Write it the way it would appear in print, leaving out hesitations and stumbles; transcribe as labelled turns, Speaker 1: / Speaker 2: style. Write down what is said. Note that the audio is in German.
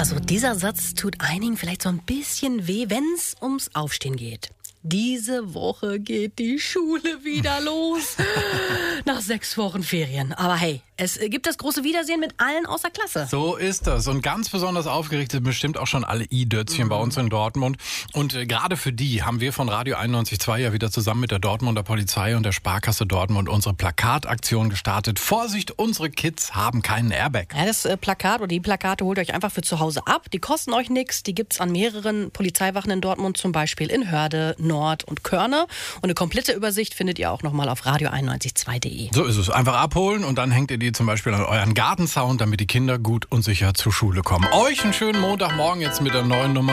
Speaker 1: Also dieser Satz tut einigen vielleicht so ein bisschen weh, wenn es ums Aufstehen geht. Diese Woche geht die Schule wieder los. Nach 6 Wochen Ferien. Aber hey, es gibt das große Wiedersehen mit allen außer Klasse.
Speaker 2: So ist das. Und ganz besonders aufgeregt sind bestimmt auch schon alle I-Dötzchen bei uns in Dortmund. Und gerade für die haben wir von Radio 91.2 ja wieder zusammen mit der Dortmunder Polizei und der Sparkasse Dortmund unsere Plakataktion gestartet. Vorsicht, unsere Kids haben keinen Airbag.
Speaker 1: Ja, das Plakat oder die Plakate holt euch einfach für zu Hause ab. Die kosten euch nichts. Die gibt's an mehreren Polizeiwachen in Dortmund, zum Beispiel in Hörde, Nord und Körne. Und eine komplette Übersicht findet ihr auch nochmal auf radio912.de.
Speaker 2: So ist es. Einfach abholen und dann hängt ihr die zum Beispiel an euren Gartenzaun, damit die Kinder gut und sicher zur Schule kommen. Euch einen schönen Montagmorgen jetzt mit der neuen Nummer.